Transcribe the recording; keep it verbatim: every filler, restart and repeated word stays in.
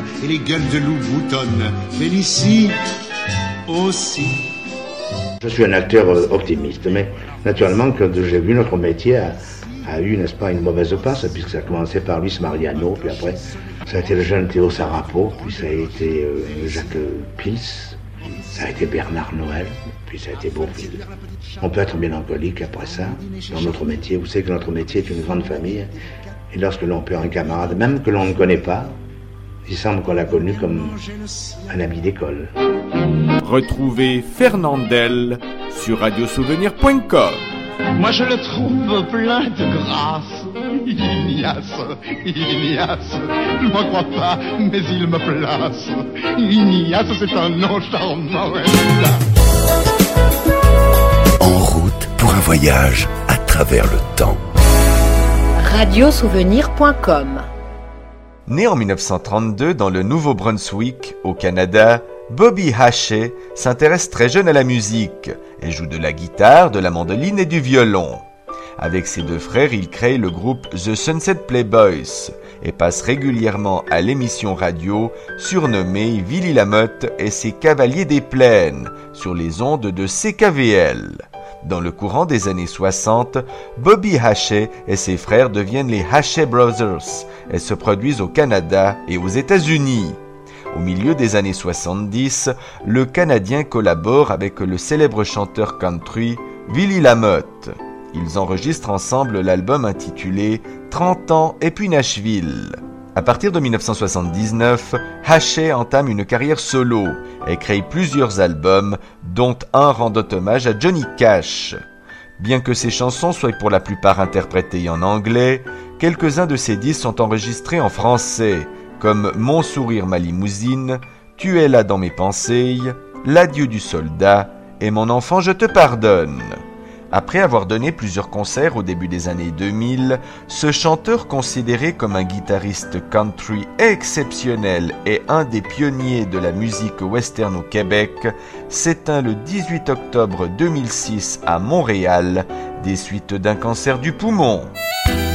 et les gueules de loup boutonnent. Félicie aussi. Je suis un acteur optimiste, mais naturellement, quand j'ai vu notre métier a, a eu, n'est-ce pas, une mauvaise passe, puisque ça a commencé par Luis Mariano, puis après, ça a été le jeune Théo Sarapo, puis ça a été euh, Jacques Pils, ça a été Bernard Noël, puis ça a été Bourvil. On peut être mélancolique après ça, dans notre métier. Vous savez que notre métier est une grande famille, et lorsque l'on perd un camarade, même que l'on ne connaît pas, il semble qu'on l'a connu comme un ami d'école. Retrouvez Fernandel sur radio souvenir point com. Moi je le trouve plein de grâce. Ignace, Ignace, je m'en crois pas, mais il me place. Ignace, c'est un nom charmant. En route pour un voyage à travers le temps. radio souvenir point com. Né en dix-neuf cent trente-deux dans le Nouveau-Brunswick, au Canada, Bobby Haché s'intéresse très jeune à la musique et joue de la guitare, de la mandoline et du violon. Avec ses deux frères, il crée le groupe The Sunset Playboys et passe régulièrement à l'émission radio surnommée Willy Lamotte et ses Cavaliers des Plaines sur les ondes de C K V L. Dans le courant des années soixante, Bobby Haché et ses frères deviennent les Haché Brothers et se produisent au Canada et aux États-Unis. Au milieu des années soixante-dix, le Canadien collabore avec le célèbre chanteur country Willy Lamotte. Ils enregistrent ensemble l'album intitulé trente ans et puis Nashville. À partir de dix-neuf cent soixante-dix-neuf, Haché entame une carrière solo et crée plusieurs albums, dont un rendant hommage à Johnny Cash. Bien que ses chansons soient pour la plupart interprétées en anglais, quelques-uns de ses disques sont enregistrés en français, comme Mon sourire, ma limousine, Tu es là dans mes pensées, L'adieu du soldat et Mon enfant, je te pardonne. Après avoir donné plusieurs concerts au début des années deux mille, ce chanteur considéré comme un guitariste country exceptionnel et un des pionniers de la musique western au Québec s'éteint le dix-huit octobre deux mille six à Montréal des suites d'un cancer du poumon.